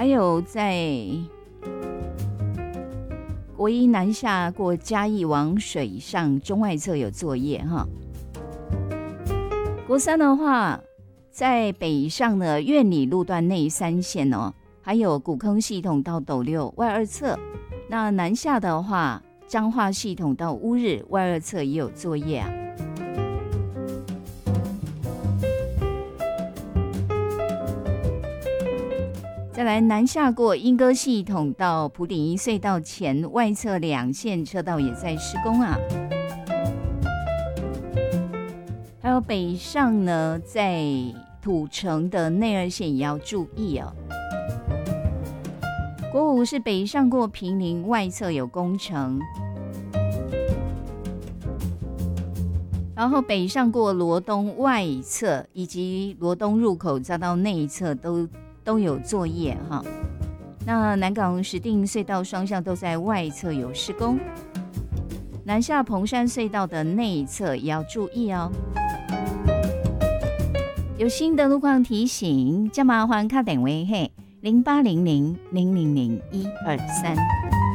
还有在国一南下过嘉义往水上中外侧有作业哈。国三的话，在北上的苑里路段内3线哦，还有古坑系统到斗六外2侧。那南下的话，彰化系统到乌日外2侧也有作业啊。再来南下过莺歌系统到埔顶一隧道前外侧2线车道也在施工啊。还有北上呢，在土城的内2线也要注意哦。国5是北上过坪林外侧有工程，然后北上过罗东外侧以及罗东入口匝道内侧都有作业哈。那南港石碇隧道双向都在外侧有施工，南下彭山隧道的内侧也要注意哦。有新的路况提醒，就麻烦打电话嘿，0800000123。